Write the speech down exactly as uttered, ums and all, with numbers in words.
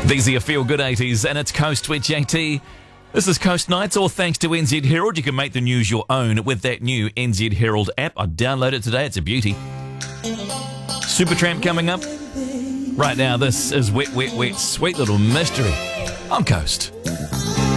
These are your feel-good eighties, and it's Coast with J T. This is Coast Nights, all thanks to N Z Herald. You can make the news your own with that new N Z Herald app. I downloaded it today. It's a beauty. Supertramp coming up. Right now, this is Wet, Wet, Wet, Sweet Little Mystery on Coast.